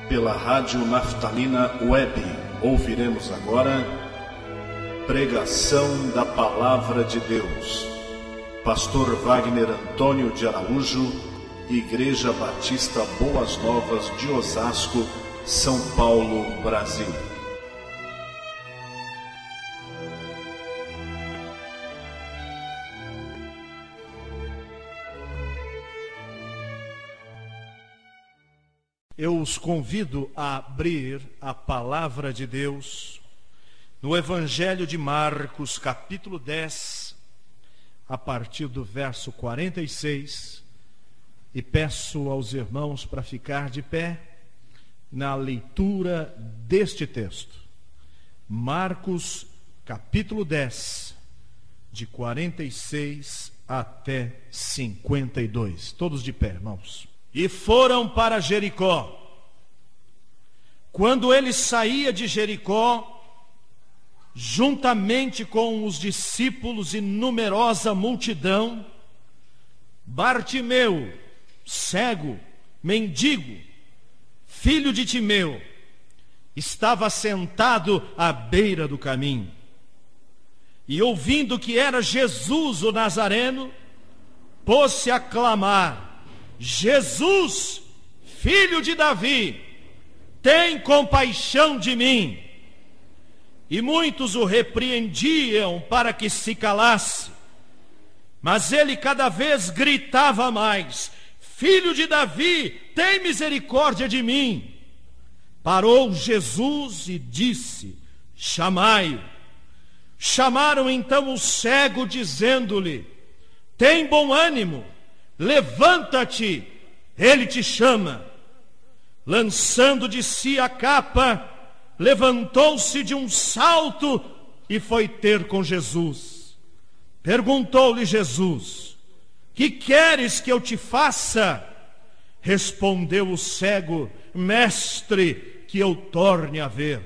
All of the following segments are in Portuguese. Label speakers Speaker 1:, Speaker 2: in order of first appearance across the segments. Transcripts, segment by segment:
Speaker 1: Pela Rádio Naftalina Web, ouviremos agora Pregação da Palavra de Deus. Pastor Wagner Antônio de Araújo, Igreja Batista Boas Novas de Osasco, São Paulo, Brasil.
Speaker 2: Eu os convido a abrir a Palavra de Deus no Evangelho de Marcos, capítulo 10, a partir do verso 46, e peço aos irmãos para ficar de pé na leitura deste texto. Marcos, capítulo 10, de 46 até 52. Todos de pé, irmãos. E foram para Jericó. Quando ele saía de Jericó, juntamente com os discípulos e numerosa multidão, Bartimeu, cego, mendigo, filho de Timeu, estava sentado à beira do caminho. E ouvindo que era Jesus o Nazareno, pôs-se a clamar: Jesus, filho de Davi, tem compaixão de mim. E muitos o repreendiam para que se calasse, mas ele cada vez gritava mais: Filho de Davi, tem misericórdia de mim. Parou Jesus e disse: chamai-o. Chamaram então o cego, dizendo-lhe: tem bom ânimo, levanta-te, ele te chama. Lançando de si a capa, levantou-se de um salto e foi ter com Jesus. Perguntou-lhe Jesus: que queres que eu te faça? Respondeu o cego: mestre, que eu torne a ver.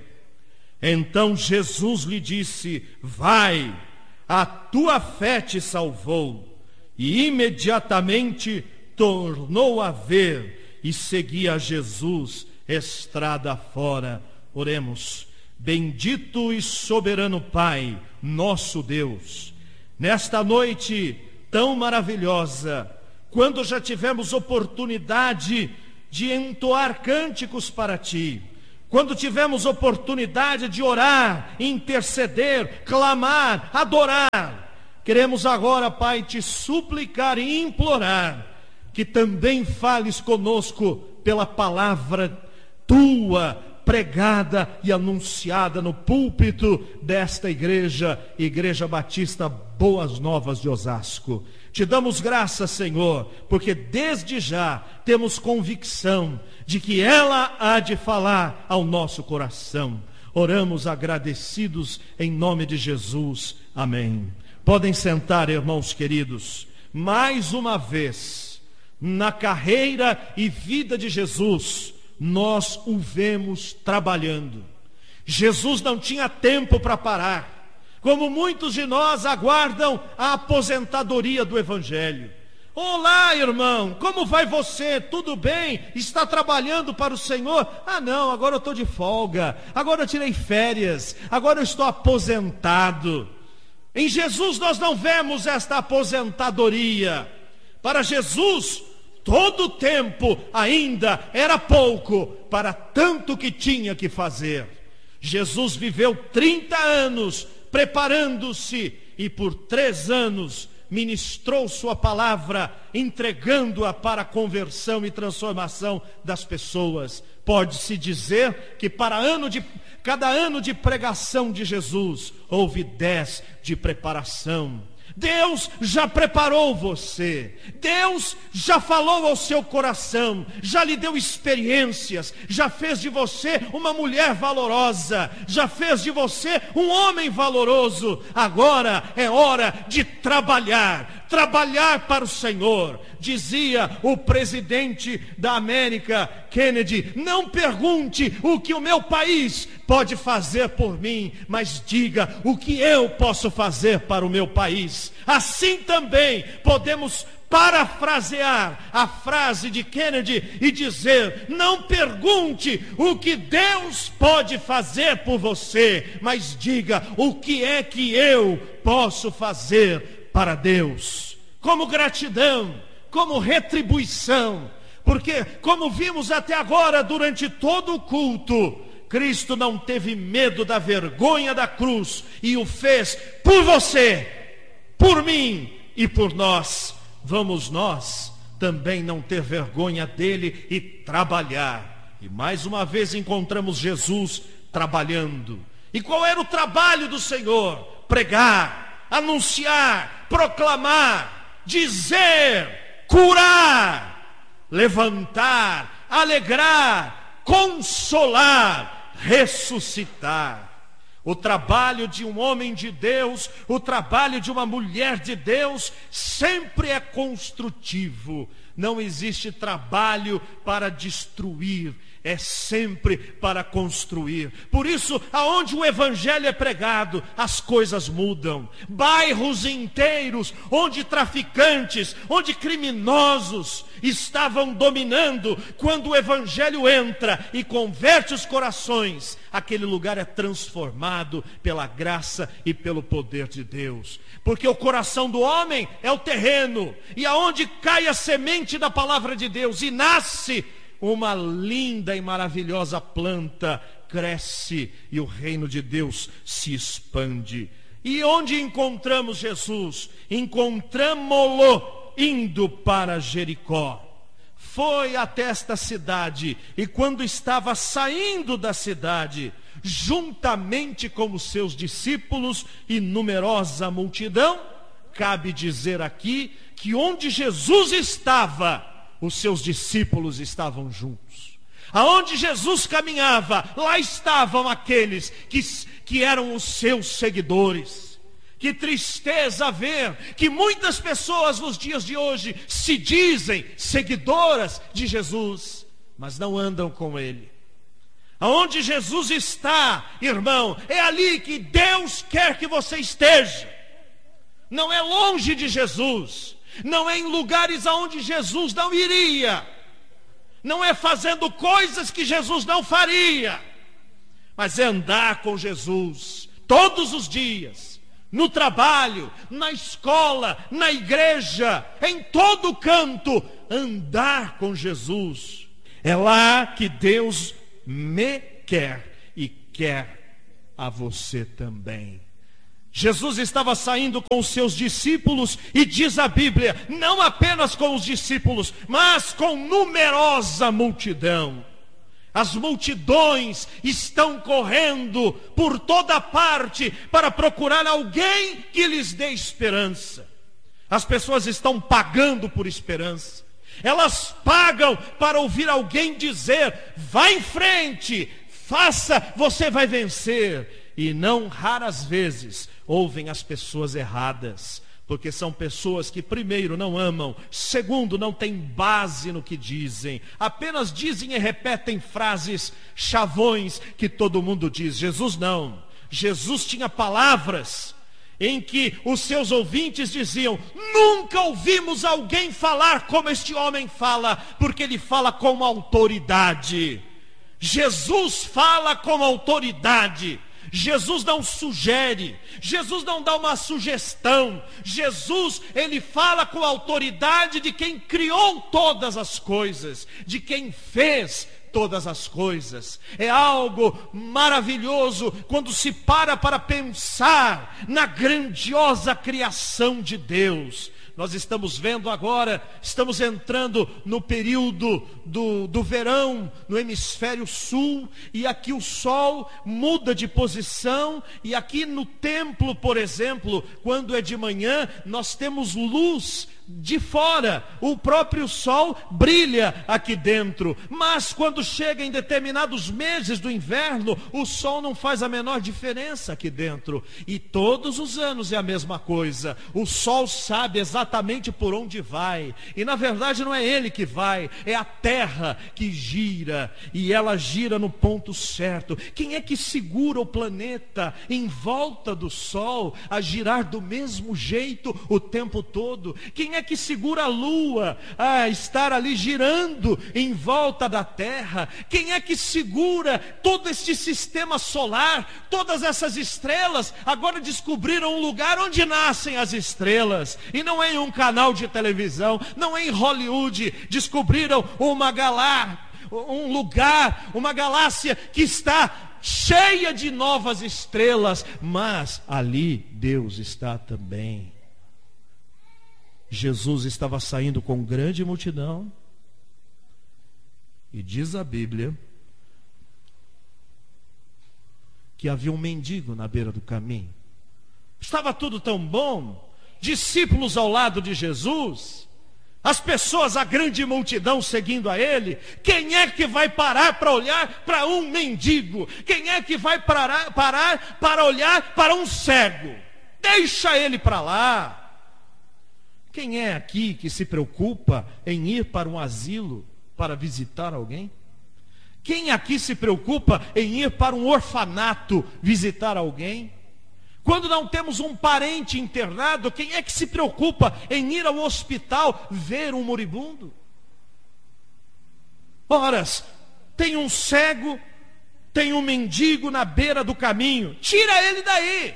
Speaker 2: Então Jesus lhe disse: vai, a tua fé te salvou. E imediatamente tornou a ver e seguia Jesus estrada fora. Oremos. Bendito e soberano Pai, nosso Deus, nesta noite tão maravilhosa, quando já tivemos oportunidade de entoar cânticos para Ti, quando tivemos oportunidade de orar, interceder, clamar, adorar, queremos agora, Pai, Te suplicar e implorar que também fales conosco pela palavra Tua, pregada e anunciada no púlpito desta igreja, Igreja Batista Boas Novas de Osasco. Te damos graças, Senhor, porque desde já temos convicção de que ela há de falar ao nosso coração. Oramos agradecidos em nome de Jesus. Amém. Podem sentar, irmãos queridos. Mais uma vez, na carreira e vida de Jesus, nós o vemos trabalhando. Jesus não tinha tempo para parar, como muitos de nós aguardam a aposentadoria do Evangelho. Olá, irmão, como vai você? Tudo bem? Está trabalhando para o Senhor? Ah não, agora eu estou de folga, agora eu tirei férias, agora eu estou aposentado. Em Jesus nós não vemos esta aposentadoria. Para Jesus, todo o tempo ainda era pouco para tanto que tinha que fazer. Jesus viveu 30 anos preparando-se e por 3 anos ministrou sua palavra, entregando-a para a conversão e transformação das pessoas. Pode-se dizer que cada ano de pregação de Jesus, houve 10 de preparação. Deus já preparou você, Deus já falou ao seu coração, já lhe deu experiências, já fez de você uma mulher valorosa, já fez de você um homem valoroso. Agora é hora de trabalhar para o Senhor. Dizia o presidente da América, Kennedy: não pergunte o que o meu país pode fazer por mim, mas diga o que eu posso fazer para o meu país. Assim também podemos parafrasear a frase de Kennedy e dizer: não pergunte o que Deus pode fazer por você, mas diga o que é que eu posso fazer para Deus, como gratidão, como retribuição. Porque, como vimos até agora durante todo o culto, Cristo não teve medo da vergonha da cruz e o fez por você, por mim e por nós. Vamos nós também não ter vergonha dele e trabalhar. E mais uma vez encontramos Jesus trabalhando. E qual era o trabalho do Senhor? Pregar, anunciar, proclamar, dizer, curar, levantar, alegrar, consolar, ressuscitar. O trabalho de um homem de Deus, o trabalho de uma mulher de Deus, sempre é construtivo. Não existe trabalho para destruir, é sempre para construir. Por isso, aonde o evangelho é pregado, as coisas mudam. Bairros inteiros, onde traficantes, onde criminosos estavam dominando, quando o evangelho entra e converte os corações, aquele lugar é transformado pela graça e pelo poder de Deus. Porque o coração do homem é o terreno, e aonde cai a semente da palavra de Deus e nasce uma linda e maravilhosa planta, cresce e o reino de Deus se expande. E onde encontramos Jesus? Encontramo-lo indo para Jericó. Foi até esta cidade, e quando estava saindo da cidade, juntamente com os seus discípulos e numerosa multidão, cabe dizer aqui que onde Jesus estava, os seus discípulos estavam juntos. Aonde Jesus caminhava, lá estavam aqueles que eram os seus seguidores. Que tristeza ver que muitas pessoas nos dias de hoje se dizem seguidoras de Jesus, mas não andam com Ele. Aonde Jesus está, irmão, é ali que Deus quer que você esteja. Não é longe de Jesus, não é em lugares aonde Jesus não iria, não é fazendo coisas que Jesus não faria, mas é andar com Jesus todos os dias, no trabalho, na escola, na igreja, em todo canto, andar com Jesus. É lá que Deus me quer e quer a você também. Jesus estava saindo com os seus discípulos e diz a Bíblia, não apenas com os discípulos, mas com numerosa multidão. As multidões estão correndo por toda parte para procurar alguém que lhes dê esperança. As pessoas estão pagando por esperança. Elas pagam para ouvir alguém dizer, vá em frente, faça, você vai vencer. E não raras vezes ouvem as pessoas erradas, porque são pessoas que primeiro não amam, segundo não têm base no que dizem, apenas dizem e repetem frases chavões que todo mundo diz. Jesus não, Jesus tinha palavras em que os seus ouvintes diziam, nunca ouvimos alguém falar como este homem fala, porque ele fala com autoridade. Jesus fala com autoridade. Jesus não sugere, Jesus não dá uma sugestão. Jesus, ele fala com a autoridade de quem criou todas as coisas, de quem fez todas as coisas. É algo maravilhoso quando se para pensar na grandiosa criação de Deus. Nós estamos vendo agora, estamos entrando no período do verão, no hemisfério sul, e aqui o sol muda de posição, e aqui no templo, por exemplo, quando é de manhã, nós temos luz de fora, o próprio sol brilha aqui dentro, mas quando chega em determinados meses do inverno, o sol não faz a menor diferença aqui dentro, e todos os anos é a mesma coisa. O sol sabe exatamente por onde vai, e na verdade não é ele que vai, é a terra que gira, e ela gira no ponto certo. Quem é que segura o planeta em volta do sol a girar do mesmo jeito o tempo todo? Quem é é que segura a lua a estar ali girando em volta da terra? Quem é que segura todo este sistema solar, todas essas estrelas? Agora descobriram um lugar onde nascem as estrelas, e não é em um canal de televisão, não é em Hollywood. Descobriram um lugar, uma galáxia que está cheia de novas estrelas, mas ali Deus está também. Jesus estava saindo com grande multidão, e diz a Bíblia que havia um mendigo na beira do caminho. Estava tudo tão bom, discípulos ao lado de Jesus, as pessoas, a grande multidão seguindo a ele. Quem é que vai parar para olhar para um mendigo? Quem é que vai parar para olhar para um cego? Deixa ele para lá. Quem é aqui que se preocupa em ir para um asilo para visitar alguém? Quem aqui se preocupa em ir para um orfanato visitar alguém? Quando não temos um parente internado, quem é que se preocupa em ir ao hospital ver um moribundo? Ora, tem um cego, tem um mendigo na beira do caminho, tira ele daí.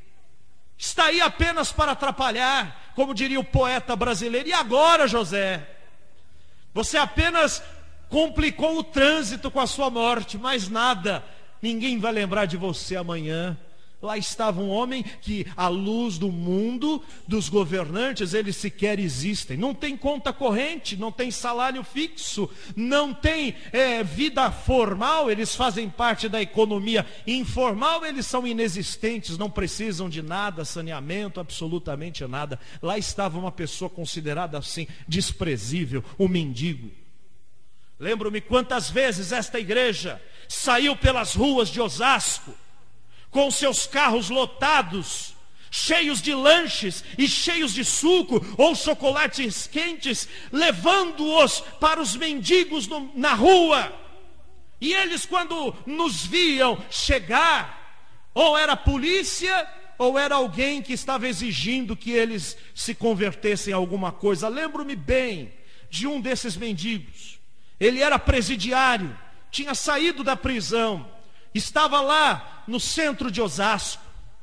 Speaker 2: Está aí apenas para atrapalhar, como diria o poeta brasileiro. E agora, José? Você apenas complicou o trânsito com a sua morte, mais nada. Ninguém vai lembrar de você amanhã. Lá estava um homem que, à luz do mundo, dos governantes, eles sequer existem. Não tem conta corrente, não tem salário fixo, não tem vida formal. Eles fazem parte da economia informal, eles são inexistentes, não precisam de nada, saneamento, absolutamente nada. Lá estava uma pessoa considerada assim, desprezível, um mendigo. Lembro-me quantas vezes esta igreja saiu pelas ruas de Osasco, com seus carros lotados, cheios de lanches e cheios de suco ou chocolates quentes, levando-os para os mendigos na rua. E eles, quando nos viam chegar, ou era a polícia, ou era alguém que estava exigindo que eles se convertessem a alguma coisa. Lembro-me bem de um desses mendigos. Ele era presidiário, tinha saído da prisão, estava lá no centro de Osasco.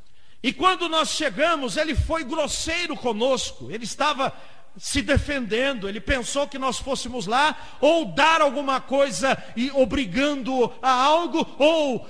Speaker 2: E quando nós chegamos, ele foi grosseiro conosco. Ele estava se defendendo. Ele pensou que nós fôssemos lá ou dar alguma coisa e obrigando a algo, ou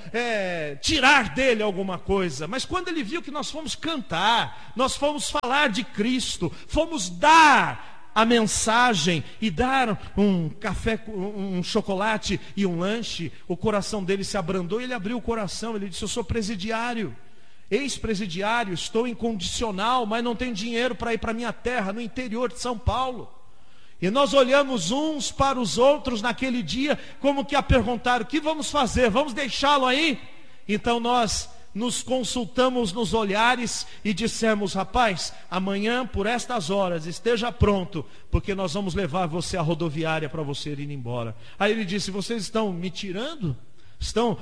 Speaker 2: tirar dele alguma coisa. Mas quando ele viu que nós fomos cantar, nós fomos falar de Cristo, fomos dar a mensagem e dar um café, um chocolate e um lanche, o coração dele se abrandou e ele abriu o coração. Ele disse: eu sou presidiário, ex-presidiário, estou em condicional, mas não tenho dinheiro para ir para minha terra, no interior de São Paulo. E nós olhamos uns para os outros naquele dia, como que a perguntar: o que vamos fazer? Vamos deixá-lo aí? Então nós nos consultamos nos olhares e dissemos: rapaz, amanhã por estas horas esteja pronto, porque nós vamos levar você à rodoviária para você ir embora. Aí ele disse: vocês estão me tirando? Estão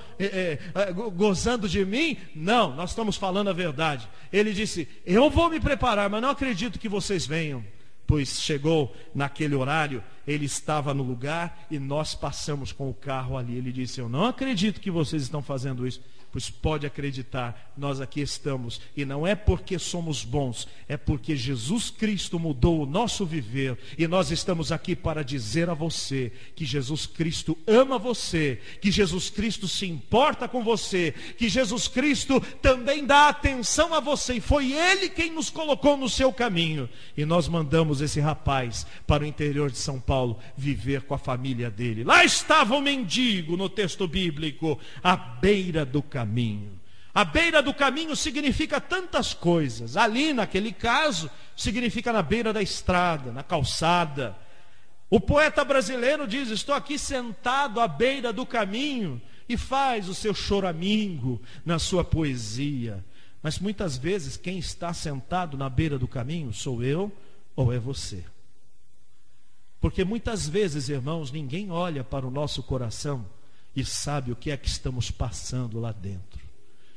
Speaker 2: gozando de mim? Não, nós estamos falando a verdade. Ele disse: eu vou me preparar, mas não acredito que vocês venham. Pois chegou naquele horário, ele estava no lugar e nós passamos com o carro ali. Ele disse: eu não acredito que vocês estão fazendo isso. Pois pode acreditar, nós aqui estamos, e não é porque somos bons, é porque Jesus Cristo mudou o nosso viver, e nós estamos aqui para dizer a você que Jesus Cristo ama você, que Jesus Cristo se importa com você, que Jesus Cristo também dá atenção a você, e foi Ele quem nos colocou no seu caminho, e nós mandamos esse rapaz para o interior de São Paulo viver com a família dele. Lá estava o mendigo, no texto bíblico, à beira do caminho. A beira do caminho significa tantas coisas. Ali, naquele caso, significa na beira da estrada, na calçada. O poeta brasileiro diz: estou aqui sentado à beira do caminho, e faz o seu choramingo na sua poesia. Mas muitas vezes quem está sentado na beira do caminho sou eu ou é você. Porque muitas vezes, irmãos, ninguém olha para o nosso coração e sabe o que é que estamos passando lá dentro.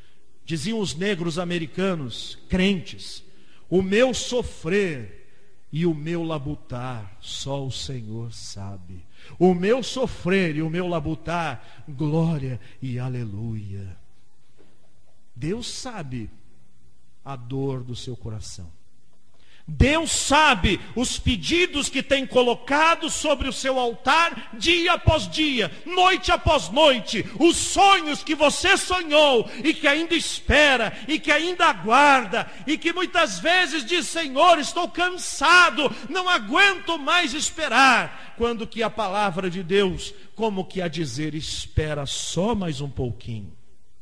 Speaker 2: Diziam os negros americanos, crentes: o meu sofrer e o meu labutar, só o Senhor sabe. O meu sofrer e o meu labutar, glória e aleluia. Deus sabe a dor do seu coração. Deus sabe os pedidos que tem colocado sobre o seu altar, dia após dia, noite após noite, os sonhos que você sonhou, e que ainda espera, e que ainda aguarda, e que muitas vezes diz: Senhor, estou cansado, não aguento mais esperar, quando que a palavra de Deus, como que a dizer: espera só mais um pouquinho.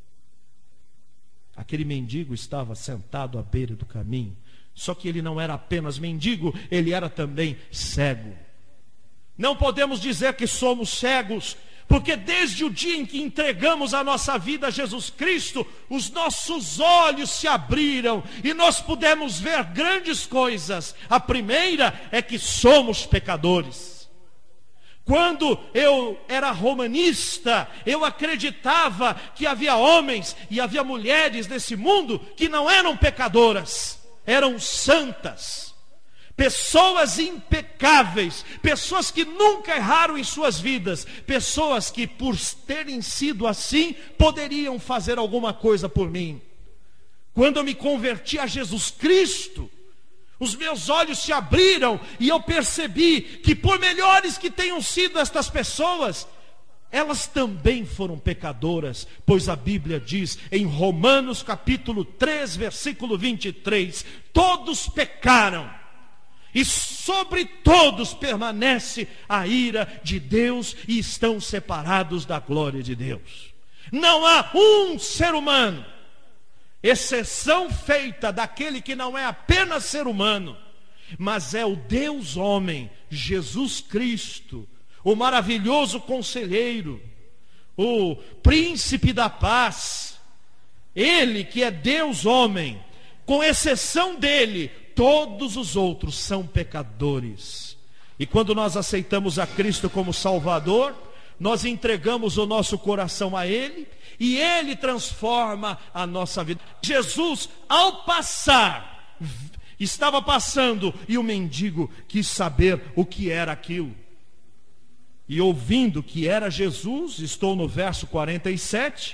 Speaker 2: Aquele mendigo estava sentado à beira do caminho. Só que ele não era apenas mendigo, ele era também cego. Não podemos dizer que somos cegos, porque desde o dia em que entregamos a nossa vida a Jesus Cristo, os nossos olhos se abriram e nós pudemos ver grandes coisas. A primeira é que somos pecadores. Quando eu era romanista, eu acreditava que havia homens e havia mulheres nesse mundo que não eram pecadoras. Eram santas, pessoas impecáveis, pessoas que nunca erraram em suas vidas, pessoas que, por terem sido assim, poderiam fazer alguma coisa por mim. Quando eu me converti a Jesus Cristo, os meus olhos se abriram e eu percebi que, por melhores que tenham sido estas pessoas, elas também foram pecadoras, pois a Bíblia diz em Romanos capítulo 3, versículo 23, todos pecaram, e sobre todos permanece a ira de Deus, e estão separados da glória de Deus. Não há um ser humano, exceção feita daquele que não é apenas ser humano, mas é o Deus homem, Jesus Cristo, o maravilhoso conselheiro, o príncipe da paz, ele que é Deus homem. Com exceção dele, todos os outros são pecadores. E quando nós aceitamos a Cristo como Salvador, nós entregamos o nosso coração a ele, e ele transforma a nossa vida. Jesus, ao passar, estava passando, e o mendigo quis saber o que era aquilo. E ouvindo que era Jesus, estou no verso 47,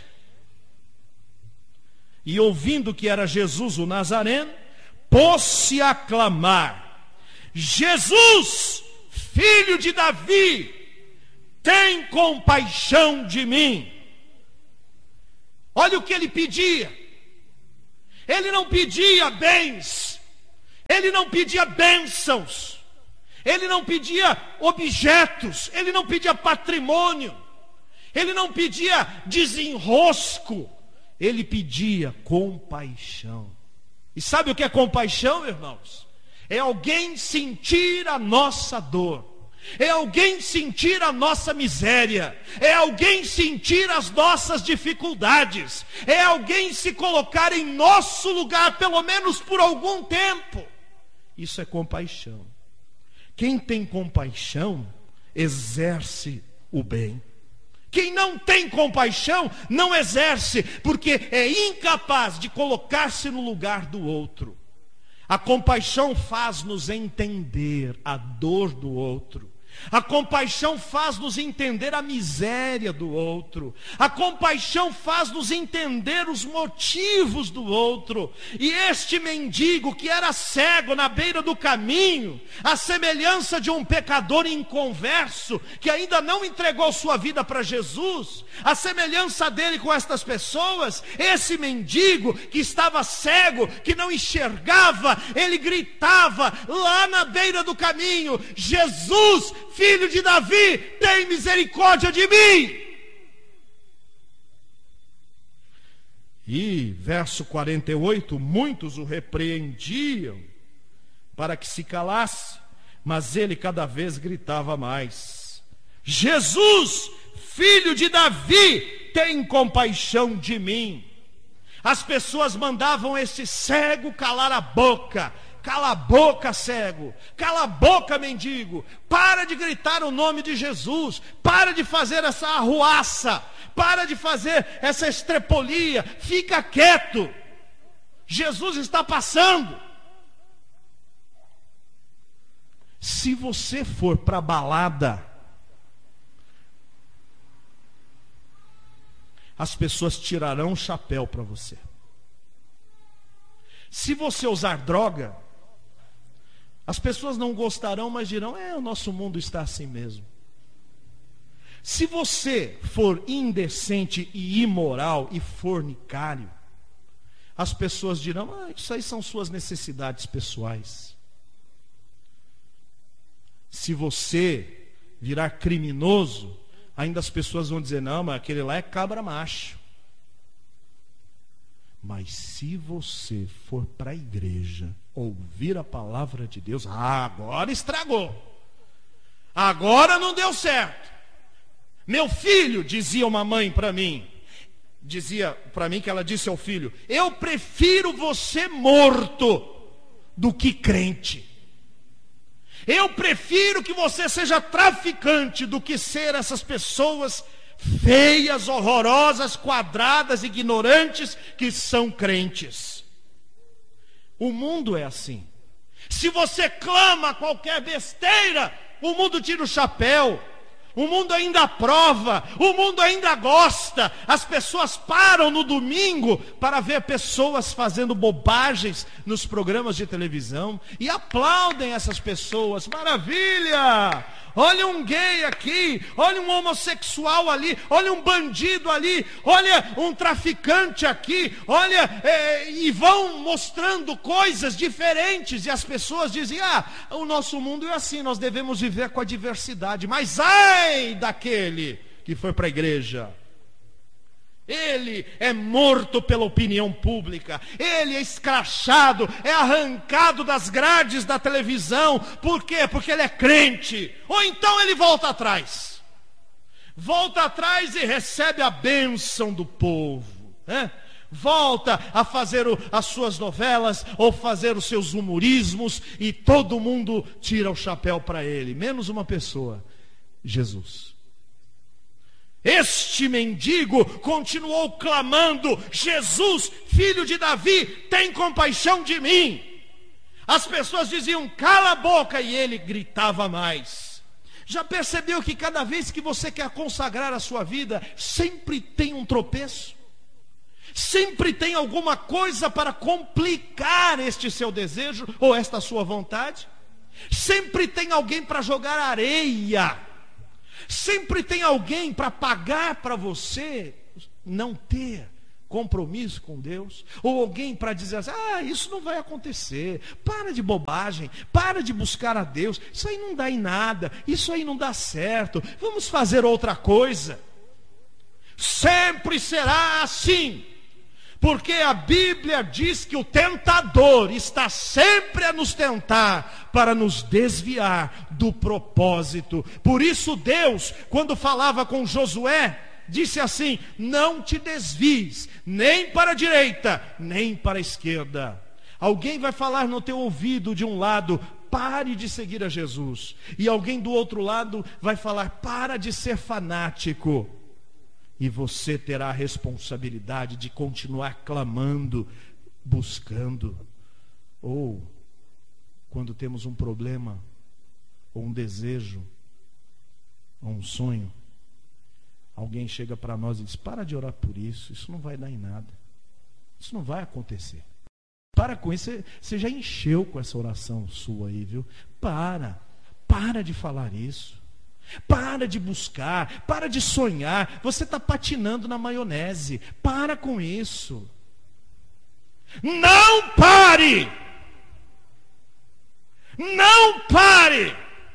Speaker 2: e ouvindo que era Jesus o Nazareno, pôs-se a clamar: Jesus, filho de Davi, tem compaixão de mim. Olha o que ele pedia. Ele não pedia bens, ele não pedia bênçãos, ele não pedia objetos, ele não pedia patrimônio, ele não pedia desenrosco, ele pedia compaixão. E sabe o que é compaixão, irmãos? É alguém sentir a nossa dor, é alguém sentir a nossa miséria, é alguém sentir as nossas dificuldades, é alguém se colocar em nosso lugar, pelo menos por algum tempo. Isso é compaixão. Quem tem compaixão, exerce o bem. Quem não tem compaixão, não exerce, porque é incapaz de colocar-se no lugar do outro. A compaixão faz-nos entender a dor do outro. A compaixão faz-nos entender a miséria do outro. A compaixão faz-nos entender os motivos do outro. E este mendigo que era cego na beira do caminho, à semelhança de um pecador inconverso, que ainda não entregou sua vida para Jesus, a semelhança dele com estas pessoas, esse mendigo que estava cego, que não enxergava, ele gritava lá na beira do caminho: Jesus, filho de Davi, tem misericórdia de mim. E verso 48, muitos o repreendiam para que se calasse, mas ele cada vez gritava mais: Jesus, filho de Davi, tem compaixão de mim. As pessoas mandavam esse cego calar a boca. Cala a boca, cego. Cala a boca, mendigo. Para de gritar o nome de Jesus. Para de fazer essa arruaça. Para de fazer essa estrepolia. Fica quieto. Jesus está passando. Se você for para balada, as pessoas tirarão o chapéu para você. Se você usar droga, as pessoas não gostarão, mas dirão: o nosso mundo está assim mesmo. Se você for indecente e imoral e fornicário, as pessoas dirão: isso aí são suas necessidades pessoais. Se você virar criminoso, ainda as pessoas vão dizer: não, mas aquele lá é cabra macho. Mas se você for para a igreja, ouvir a palavra de Deus, agora estragou. Agora não deu certo. Meu filho, dizia uma mãe para mim, que ela disse ao filho: eu prefiro você morto do que crente. Eu prefiro que você seja traficante do que ser essas pessoas feias, horrorosas, quadradas, ignorantes, que são crentes. O mundo é assim. Se você clama qualquer besteira, o mundo tira o chapéu. O mundo ainda aprova, o mundo ainda gosta. As pessoas param no domingo para ver pessoas fazendo bobagens nos programas de televisão e aplaudem essas pessoas. Maravilha! Olha um gay aqui, olha um homossexual ali, olha um bandido ali, olha um traficante aqui, olha, e vão mostrando coisas diferentes, e as pessoas dizem: o nosso mundo é assim, nós devemos viver com a diversidade. Mas ai daquele que foi para a igreja, ele é morto pela opinião pública, ele é escrachado, é arrancado das grades da televisão. Por quê? Porque ele é crente. Ou então ele volta atrás e recebe a bênção do povo, né? Volta a fazer as suas novelas ou fazer os seus humorismos, e todo mundo tira o chapéu para ele, menos uma pessoa: Jesus. Este mendigo continuou clamando: Jesus, filho de Davi, tem compaixão de mim. As pessoas diziam: cala a boca, e ele gritava mais. Já percebeu que cada vez que você quer consagrar a sua vida, sempre tem um tropeço? Sempre tem alguma coisa para complicar este seu desejo ou esta sua vontade? Sempre tem alguém para jogar areia. Sempre tem alguém para pagar para você não ter compromisso com Deus, ou alguém para dizer assim: isso não vai acontecer, para de bobagem, para de buscar a Deus, isso aí não dá em nada, isso aí não dá certo, vamos fazer outra coisa. Sempre será assim, porque a Bíblia diz que o tentador está sempre a nos tentar para nos desviar do propósito. Por isso Deus, quando falava com Josué, disse assim: não te desvies nem para a direita, nem para a esquerda. Alguém vai falar no teu ouvido de um lado: pare de seguir a Jesus. E alguém do outro lado vai falar: para de ser fanático. E você terá a responsabilidade de continuar clamando, buscando. Ou, quando temos um problema, ou um desejo, ou um sonho, alguém chega para nós e diz: para de orar por isso, isso não vai dar em nada, isso não vai acontecer. Para com isso, você já encheu com essa oração sua aí, viu? Para de falar isso. Para de buscar, para de sonhar. Você está patinando na maionese. Para com isso. Não pare! Não pare!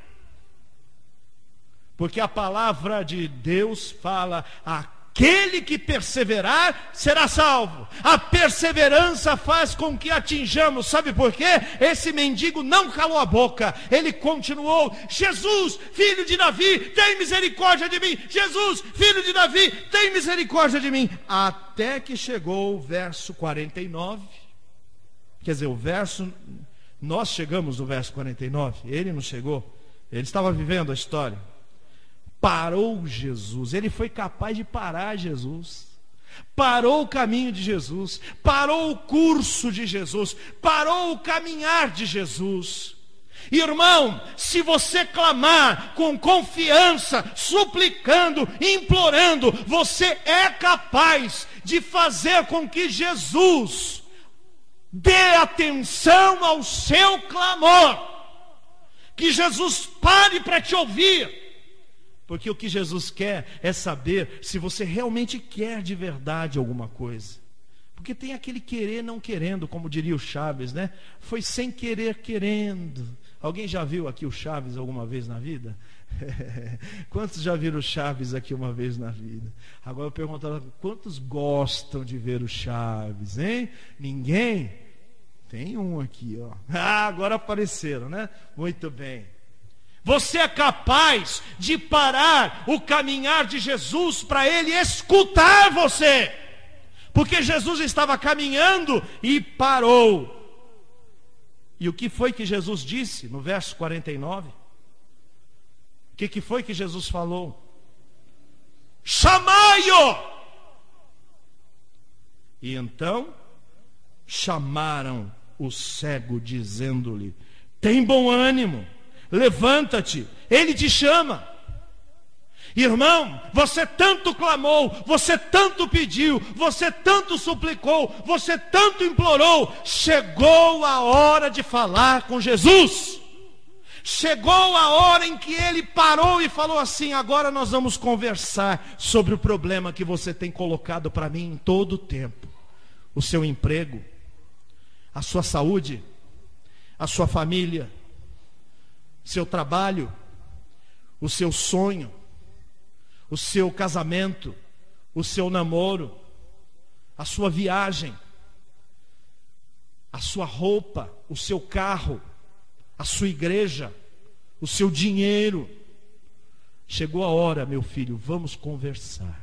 Speaker 2: Porque a palavra de Deus fala: aquele que perseverar será salvo. A perseverança faz com que atinjamos. Sabe por quê? Esse mendigo não calou a boca. Ele continuou: Jesus, filho de Davi, tem misericórdia de mim. Jesus, filho de Davi, tem misericórdia de mim. Até que chegou o verso 49. Quer dizer, nós chegamos no verso 49. Ele não chegou. Ele estava vivendo a história. Parou Jesus, ele foi capaz de parar Jesus, parou o caminho de Jesus, parou o curso de Jesus, parou o caminhar de Jesus. Irmão, se você clamar com confiança, suplicando, implorando, você é capaz de fazer com que Jesus dê atenção ao seu clamor, que Jesus pare para te ouvir, porque o que Jesus quer é saber se você realmente quer de verdade alguma coisa. Porque tem aquele querer não querendo, como diria o Chaves, né? Foi sem querer querendo. Alguém já viu aqui o Chaves alguma vez na vida? Quantos já viram o Chaves aqui uma vez na vida? Agora eu perguntava, quantos gostam de ver o Chaves, hein? Ninguém? Tem um aqui, ó. Ah, agora apareceram, né? Muito bem. Você é capaz de parar o caminhar de Jesus para Ele escutar você. Porque Jesus estava caminhando e parou. E o que foi que Jesus disse no verso 49? O que foi que Jesus falou? Chamai-o! E então chamaram o cego, dizendo-lhe: tem bom ânimo, levanta-te, ele te chama. Irmão, você tanto clamou, você tanto pediu, você tanto suplicou, você tanto implorou. Chegou a hora de falar com Jesus. Chegou a hora em que ele parou e falou assim: agora nós vamos conversar sobre o problema que você tem colocado para mim em todo o tempo. O seu emprego, a sua saúde, a sua família, seu trabalho, o seu sonho, o seu casamento, o seu namoro, a sua viagem, a sua roupa, o seu carro, a sua igreja, o seu dinheiro. Chegou a hora, meu filho, vamos conversar.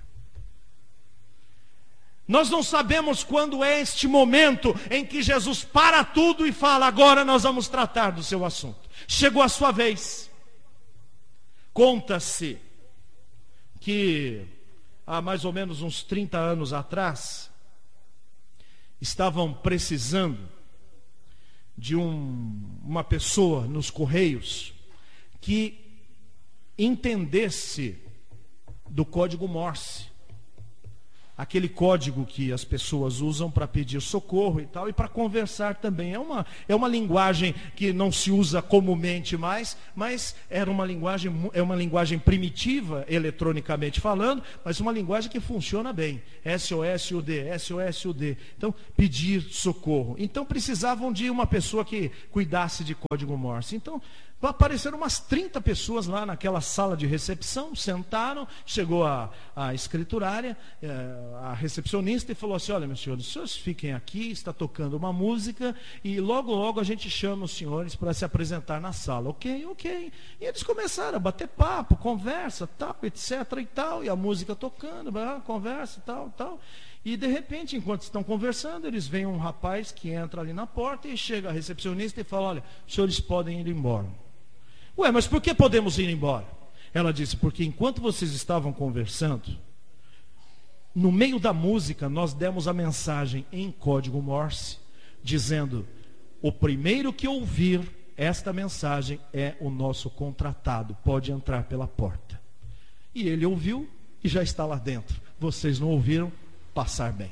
Speaker 2: Nós não sabemos quando é este momento em que Jesus para tudo e fala: agora nós vamos tratar do seu assunto. Chegou a sua vez. Conta-se que há mais ou menos uns 30 anos atrás, estavam precisando de uma pessoa nos Correios que entendesse do código Morse. Aquele código que as pessoas usam para pedir socorro e tal, e para conversar também. É uma linguagem que não se usa comumente mais, mas é uma linguagem primitiva, eletronicamente falando, mas uma linguagem que funciona bem. SOS-UD, SOS-UD. Então, pedir socorro. Então, precisavam de uma pessoa que cuidasse de código Morse. Então, apareceram umas 30 pessoas lá naquela sala de recepção, sentaram, chegou a escriturária, a recepcionista, e falou assim: olha, meus senhores, os senhores fiquem aqui, está tocando uma música, e logo, logo a gente chama os senhores para se apresentar na sala. Ok. E eles começaram a bater papo, conversa, tal, etc. e tal, e a música tocando, conversa, tal. E de repente, enquanto estão conversando, eles veem um rapaz que entra ali na porta, e chega a recepcionista e fala: olha, os senhores podem ir embora. Ué, mas por que podemos ir embora? Ela disse: porque enquanto vocês estavam conversando, no meio da música nós demos a mensagem em código Morse, dizendo: o primeiro que ouvir esta mensagem é o nosso contratado, pode entrar pela porta. E ele ouviu e já está lá dentro. Vocês não ouviram? Passar bem.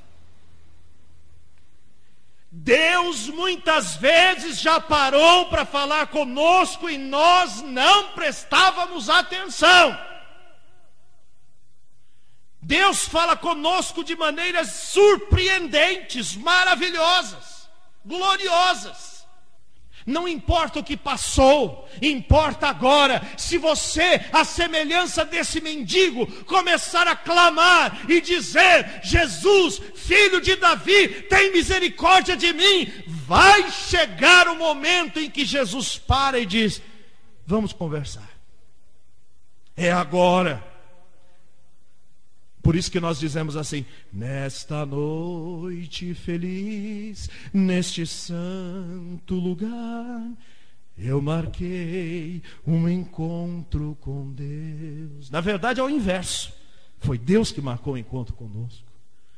Speaker 2: Deus muitas vezes já parou para falar conosco e nós não prestávamos atenção. Deus fala conosco de maneiras surpreendentes, maravilhosas, gloriosas. Não importa o que passou, importa agora. Se você, à semelhança desse mendigo, começar a clamar e dizer: Jesus, filho de Davi, tem misericórdia de mim, vai chegar o momento em que Jesus para e diz: vamos conversar. É agora. Por isso que nós dizemos assim: nesta noite feliz, neste santo lugar, eu marquei um encontro com Deus. Na verdade é o inverso. Foi Deus que marcou o encontro conosco.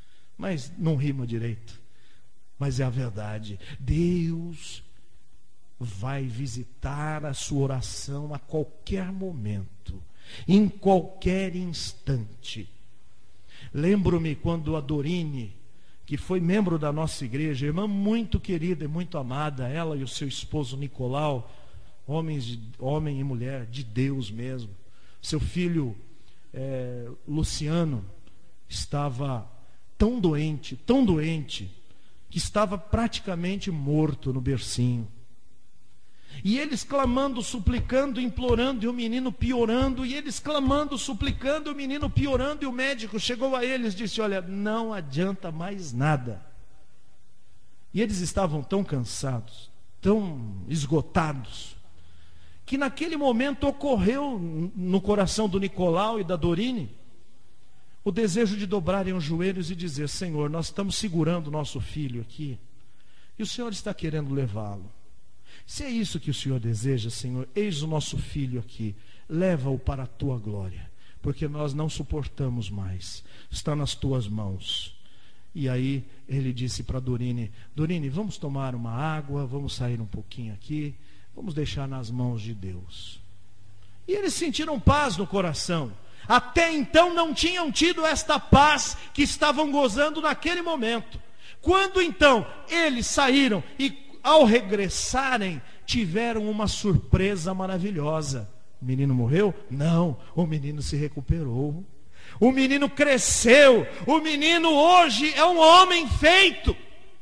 Speaker 2: Mas não rima direito. Mas é a verdade. Deus vai visitar a sua oração a qualquer momento, em qualquer instante. Lembro-me quando a Dorine, que foi membro da nossa igreja, irmã muito querida e muito amada, ela e o seu esposo Nicolau, homem e mulher de Deus mesmo. Seu filho Luciano estava tão doente, que estava praticamente morto no bercinho. E eles clamando, suplicando, implorando, e o menino piorando, e eles clamando, suplicando, e o menino piorando, e o médico chegou a eles e disse: olha, não adianta mais nada. E eles estavam tão cansados, tão esgotados, que naquele momento ocorreu no coração do Nicolau e da Dorine o desejo de dobrarem os joelhos e dizer: Senhor, nós estamos segurando o nosso filho aqui, e o Senhor está querendo levá-lo. Se é isso que o Senhor deseja, Senhor, eis o nosso filho aqui, leva-o para a tua glória, porque nós não suportamos mais, está nas tuas mãos. E aí ele disse para Dorine: Dorine, vamos tomar uma água, vamos sair um pouquinho aqui, vamos deixar nas mãos de Deus. E eles sentiram paz no coração. Até então não tinham tido esta paz que estavam gozando naquele momento. Quando então eles saíram e ao regressarem tiveram uma surpresa maravilhosa. O menino morreu? Não, o menino se recuperou. O menino cresceu. O menino hoje é um homem feito.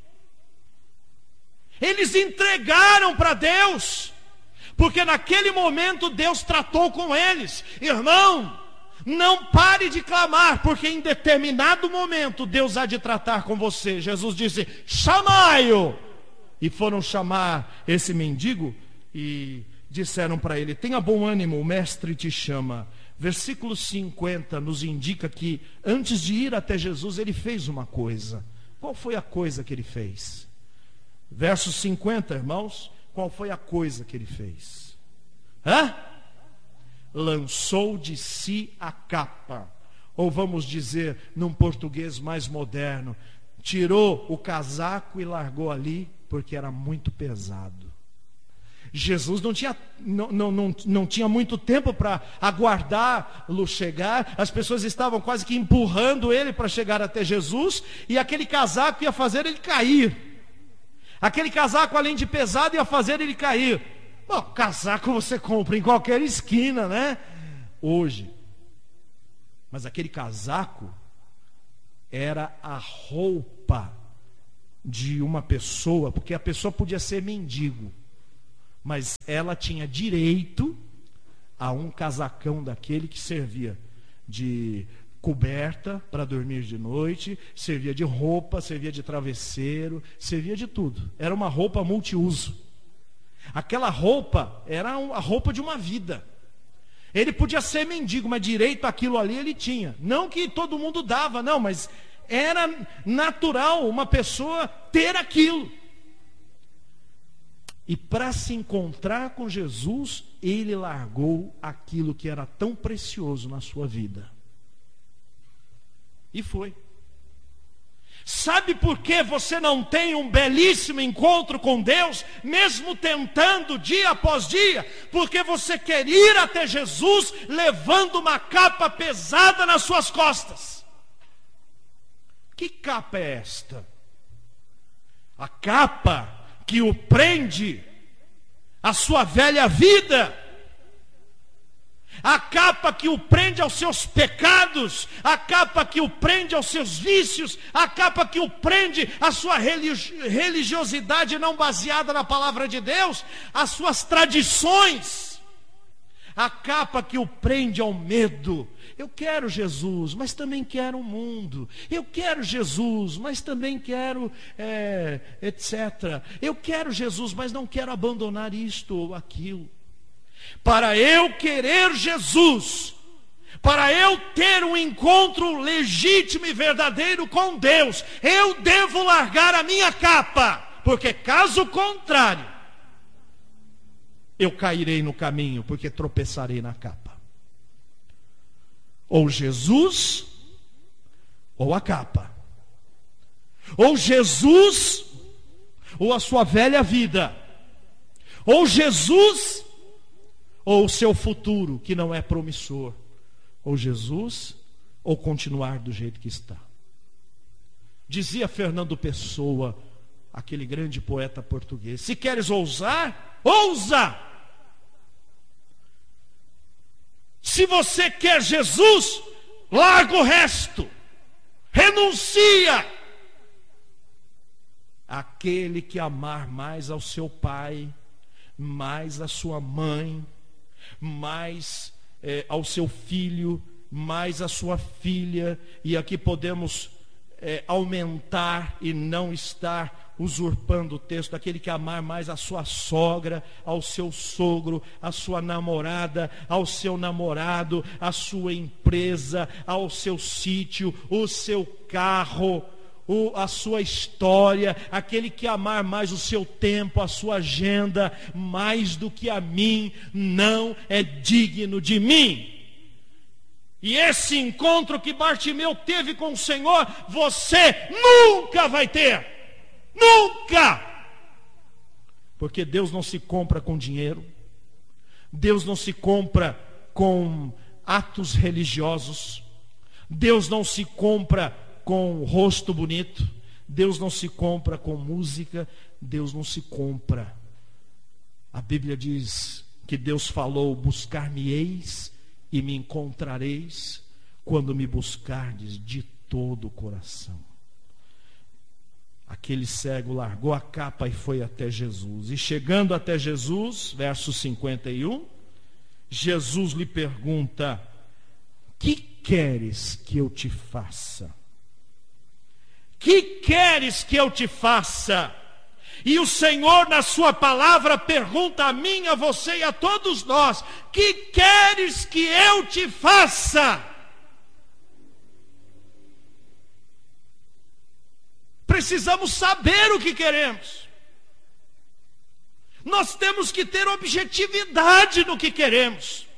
Speaker 2: Eles entregaram para Deus, porque naquele momento Deus tratou com eles. Irmão, não pare de clamar, porque em determinado momento Deus há de tratar com você. Jesus disse: chamai-o. E foram chamar esse mendigo e disseram para ele: tenha bom ânimo, o mestre te chama. Versículo 50 nos indica que antes de ir até Jesus ele fez uma coisa. Qual foi a coisa que ele fez? Verso 50, irmãos, qual foi a coisa que ele fez? Lançou de si a capa, ou vamos dizer num português mais moderno, tirou o casaco e largou ali, porque era muito pesado. Jesus não tinha muito tempo para aguardá-lo chegar. As pessoas estavam quase que empurrando ele para chegar até Jesus, e aquele casaco ia fazer ele cair. Aquele casaco, além de pesado, ia fazer ele cair. Bom, casaco você compra em qualquer esquina, né? Hoje. Mas aquele casaco era a roupa de uma pessoa, porque a pessoa podia ser mendigo, mas ela tinha direito a um casacão daquele que servia de coberta para dormir de noite, servia de roupa, servia de travesseiro, servia de tudo. Era uma roupa multiuso. Aquela roupa era a roupa de uma vida. Ele podia ser mendigo, mas direito àquilo ali ele tinha. Não que todo mundo dava, não, mas era natural uma pessoa ter aquilo. E para se encontrar com Jesus, ele largou aquilo que era tão precioso na sua vida. E foi. Sabe por que você não tem um belíssimo encontro com Deus, mesmo tentando dia após dia? Porque você quer ir até Jesus levando uma capa pesada nas suas costas. Que capa é esta? A capa que o prende à sua velha vida. A capa que o prende aos seus pecados, a capa que o prende aos seus vícios, a capa que o prende à sua religiosidade não baseada na palavra de Deus, às suas tradições, a capa que o prende ao medo. Eu quero Jesus, mas também quero o mundo. Eu quero Jesus, mas também quero etc. Eu quero Jesus, mas não quero abandonar isto ou aquilo. Para eu querer Jesus, para eu ter um encontro legítimo e verdadeiro com Deus, eu devo largar a minha capa, porque caso contrário, eu cairei no caminho, porque tropeçarei na capa. Ou Jesus, ou a capa. Ou Jesus, ou a sua velha vida. Ou Jesus, ou o seu futuro, que não é promissor. Ou Jesus, ou continuar do jeito que está. Dizia Fernando Pessoa, aquele grande poeta português: se queres ousar, ousa! Se você quer Jesus, larga o resto, renuncia. Aquele que amar mais ao seu pai, mais à sua mãe, mais ao seu filho, mais à sua filha, e aqui podemos aumentar e não estar usurpando o texto, aquele que amar mais a sua sogra, ao seu sogro, a sua namorada, ao seu namorado, a sua empresa, ao seu sítio, o seu carro, a sua história, aquele que amar mais o seu tempo, a sua agenda, mais do que a mim, não é digno de mim. E esse encontro que Bartimeu teve com o Senhor, você nunca vai ter. Nunca! Porque Deus não se compra com dinheiro. Deus não se compra com atos religiosos. Deus não se compra com rosto bonito. Deus não se compra com música. Deus não se compra. A Bíblia diz que Deus falou: buscar-me-eis e me encontrareis quando me buscardes de todo o coração. Aquele cego largou a capa e foi até Jesus. E chegando até Jesus, verso 51, Jesus lhe pergunta: que queres que eu te faça? Que queres que eu te faça? E o Senhor, na sua palavra, pergunta a mim, a você e a todos nós: que queres que eu te faça? Precisamos saber o que queremos. Nós temos que ter objetividade no que queremos.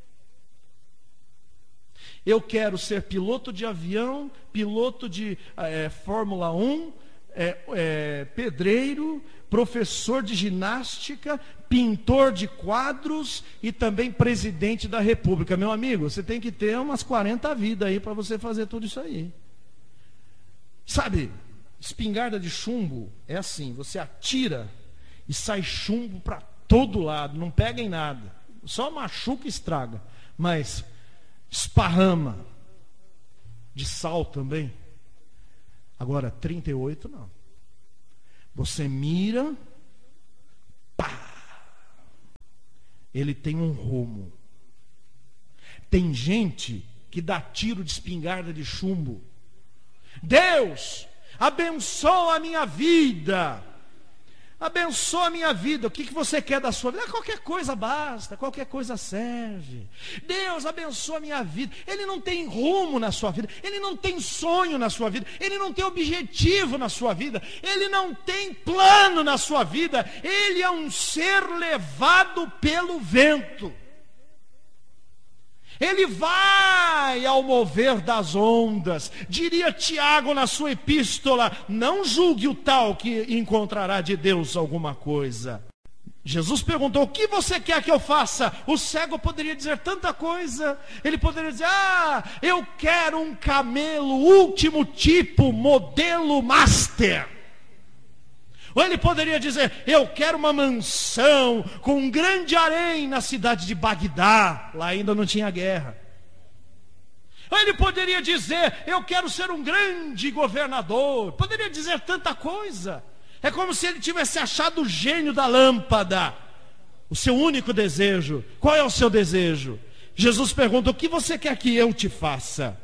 Speaker 2: Eu quero ser piloto de avião, piloto de Fórmula 1, pedreiro, professor de ginástica, pintor de quadros e também presidente da República. Meu amigo, você tem que ter umas 40 vidas aí para você fazer tudo isso aí. Sabe, espingarda de chumbo é assim: você atira e sai chumbo para todo lado, não pega em nada, só machuca e estraga, mas esparrama. De sal também. Agora 38 não. Você mira, pá, ele tem um rumo. Tem gente que dá tiro de espingarda de chumbo. Deus, abençoa a minha vida. Abençoa a minha vida. O que você quer da sua vida? Qualquer coisa basta, qualquer coisa serve. Deus, abençoa a minha vida. Ele não tem rumo na sua vida. Ele não tem sonho na sua vida. Ele não tem objetivo na sua vida. Ele não tem plano na sua vida. Ele é um ser levado pelo vento. Ele vai ao mover das ondas. Diria Tiago na sua epístola: não julgue o tal que encontrará de Deus alguma coisa. Jesus perguntou: o que você quer que eu faça? O cego poderia dizer tanta coisa. Ele poderia dizer: eu quero um camelo último tipo, modelo master. Ou ele poderia dizer: eu quero uma mansão com um grande harém na cidade de Bagdá. Lá ainda não tinha guerra. Ou ele poderia dizer: eu quero ser um grande governador. Poderia dizer tanta coisa. É como se ele tivesse achado o gênio da lâmpada. O seu único desejo. Qual é o seu desejo? Jesus pergunta: o que você quer que eu te faça?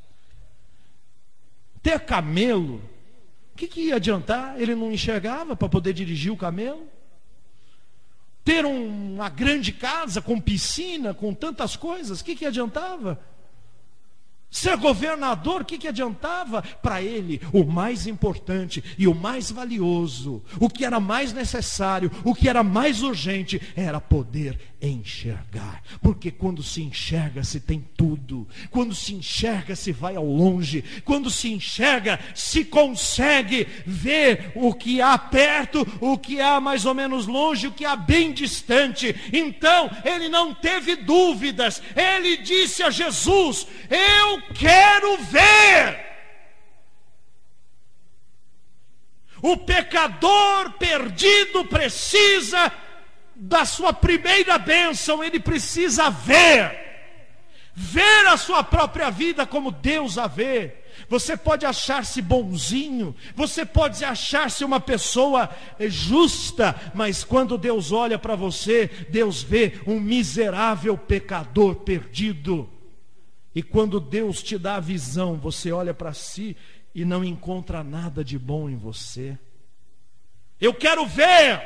Speaker 2: Ter camelo, o que ia adiantar? Ele não enxergava para poder dirigir o camelo. Ter uma grande casa com piscina, com tantas coisas, o que adiantava? Ser governador, o que adiantava? Para ele, o mais importante e o mais valioso, o que era mais necessário, o que era mais urgente, era poder enxergar. Porque quando se enxerga, se tem tudo. Quando se enxerga, se vai ao longe. Quando se enxerga, se consegue ver o que há perto, o que há mais ou menos longe, o que há bem distante. Então, ele não teve dúvidas. Ele disse a Jesus: eu quero ver. O pecador perdido precisa da sua primeira bênção, ele precisa ver a sua própria vida como Deus a vê. Você pode achar-se bonzinho, você pode achar-se uma pessoa justa, mas quando Deus olha para você, Deus vê um miserável pecador perdido. E quando Deus te dá a visão, você olha para si e não encontra nada de bom em você. Eu quero ver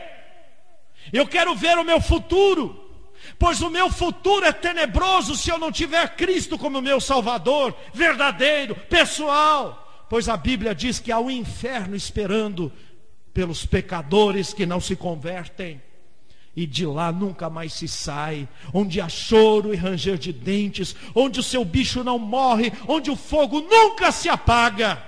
Speaker 2: o meu futuro, pois o meu futuro é tenebroso se eu não tiver Cristo como meu Salvador, verdadeiro, pessoal. Pois a Bíblia diz que há um inferno esperando pelos pecadores que não se convertem. E de lá nunca mais se sai, onde há choro e ranger de dentes, onde o seu bicho não morre, onde o fogo nunca se apaga.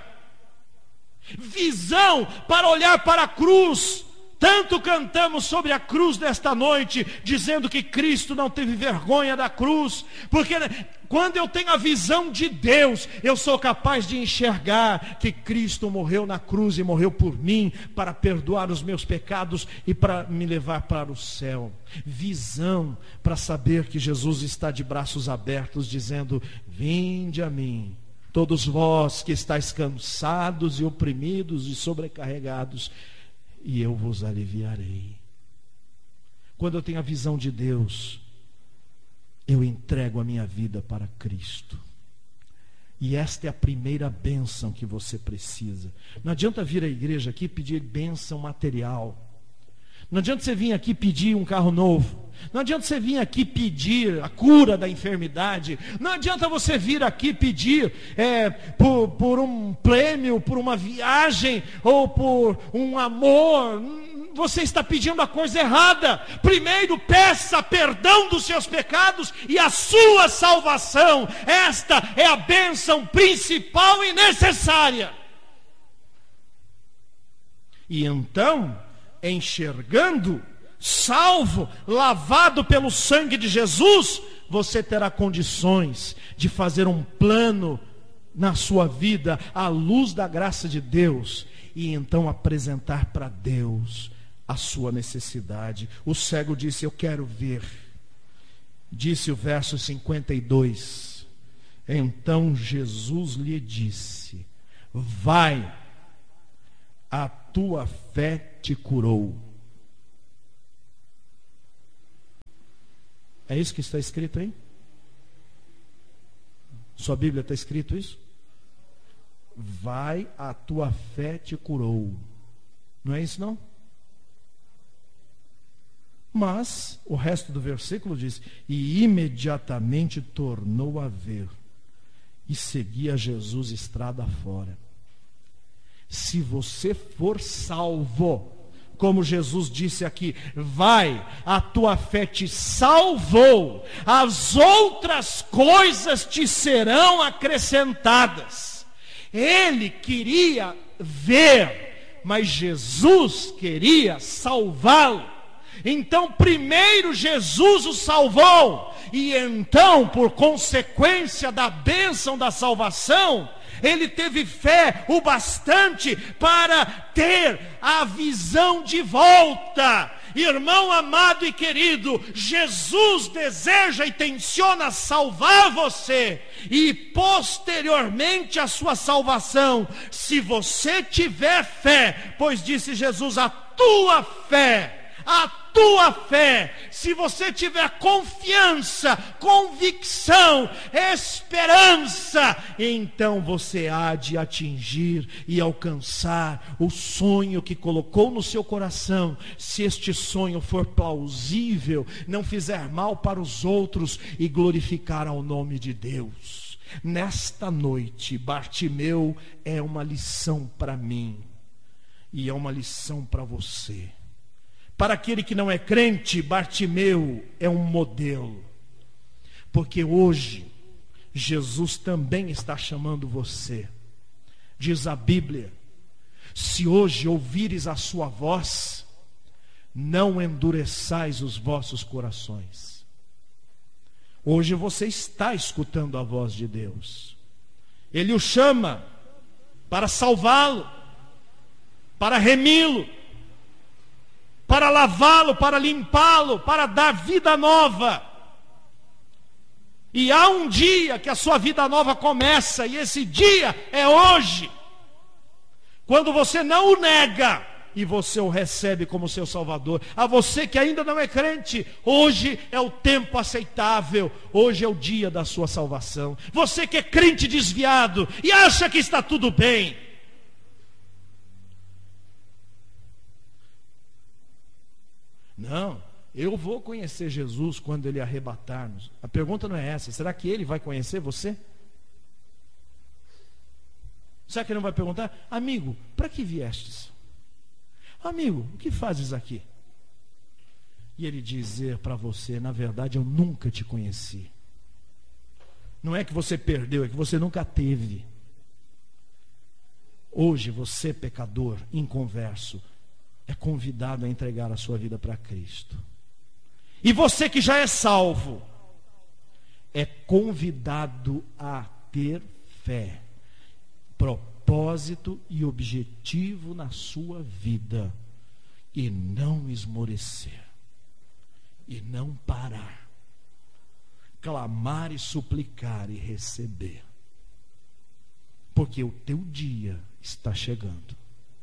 Speaker 2: Visão para olhar para a cruz. Tanto cantamos sobre a cruz desta noite, dizendo que Cristo não teve vergonha da cruz, porque quando eu tenho a visão de Deus, eu sou capaz de enxergar que Cristo morreu na cruz e morreu por mim, para perdoar os meus pecados e para me levar para o céu. Visão para saber que Jesus está de braços abertos, dizendo: vinde a mim, todos vós que estáis cansados e oprimidos e sobrecarregados, e eu vos aliviarei. Quando eu tenho a visão de Deus, eu entrego a minha vida para Cristo. E esta é a primeira bênção que você precisa. Não adianta vir à igreja aqui pedir bênção material. Não adianta você vir aqui pedir um carro novo. Não adianta você vir aqui pedir a cura da enfermidade. Não adianta você vir aqui pedir por um prêmio, por uma viagem ou por um amor. Você está pedindo a coisa errada. Primeiro peça perdão dos seus pecados e a sua salvação. Esta é a bênção principal e necessária. E então, enxergando, salvo, lavado pelo sangue de Jesus, você terá condições de fazer um plano na sua vida à luz da graça de Deus e então apresentar para Deus a sua necessidade. O cego disse: eu quero ver. Disse o verso 52. Então Jesus lhe disse: vai, a tua fé te curou. É isso que está escrito aí? Sua Bíblia está escrito isso? Vai, a tua fé te curou. Não é isso não? Mas o resto do versículo diz: e imediatamente tornou a ver e seguia Jesus estrada fora. Se você for salvo, como Jesus disse aqui, vai, a tua fé te salvou, as outras coisas te serão acrescentadas. Ele queria ver, mas Jesus queria salvá-lo. Então primeiro Jesus o salvou, e então, por consequência da bênção da salvação, ele teve fé o bastante para ter a visão de volta. Irmão amado e querido, Jesus deseja e tenciona salvar você, e posteriormente a sua salvação, se você tiver fé, pois disse Jesus, a tua fé, se você tiver confiança, convicção, esperança, então você há de atingir e alcançar o sonho que colocou no seu coração. Se este sonho for plausível, não fizer mal para os outros e glorificar ao nome de Deus. Nesta noite, Bartimeu é uma lição para mim e é uma lição para você. para aquele que não é crente, Bartimeu é um modelo. Porque hoje, Jesus também está chamando você. Diz a Bíblia: se hoje ouvires a sua voz, não endureçais os vossos corações. Hoje você está escutando a voz de Deus. Ele o chama para salvá-lo, para remi-lo, para lavá-lo, para limpá-lo, para dar vida nova. E há um dia que a sua vida nova começa, e esse dia é hoje. Quando você não o nega e você o recebe como seu Salvador. A você que ainda não é crente, hoje é o tempo aceitável, hoje é o dia da sua salvação. Você que é crente desviado e acha que está tudo bem, não, eu vou conhecer Jesus quando Ele arrebatar-nos. A pergunta não é essa. Será que Ele vai conhecer você? Será que Ele não vai perguntar: amigo, para que viestes? Amigo, o que fazes aqui? E Ele dizer para você: na verdade eu nunca te conheci. Não é que você perdeu, é que você nunca teve. Hoje você, pecador, inconverso, é convidado a entregar a sua vida para Cristo. E você que já é salvo, é convidado a ter fé, propósito e objetivo na sua vida, e não esmorecer, e não parar, clamar e suplicar e receber, porque o teu dia está chegando.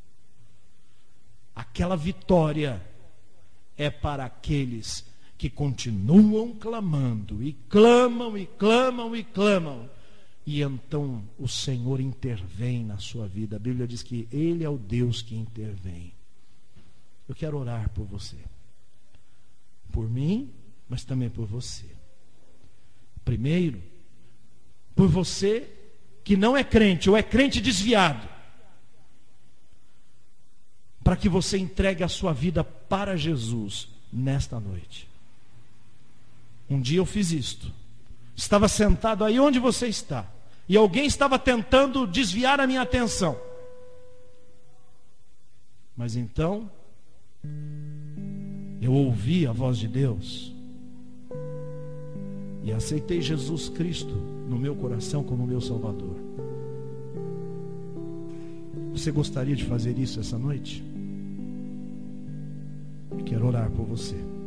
Speaker 2: Aquela vitória é para aqueles que continuam clamando, e clamam, e clamam, e clamam. E então o Senhor intervém na sua vida. A Bíblia diz que Ele é o Deus que intervém. Eu quero orar por você. Por mim, mas também por você. Primeiro, por você que não é crente, ou é crente desviado, para que você entregue a sua vida para Jesus nesta noite. Um dia eu fiz isto. Estava sentado aí onde você está, e alguém estava tentando desviar a minha atenção. Mas então eu ouvi a voz de Deus e aceitei Jesus Cristo no meu coração como meu Salvador. Você gostaria de fazer isso essa noite? Eu quero orar por você.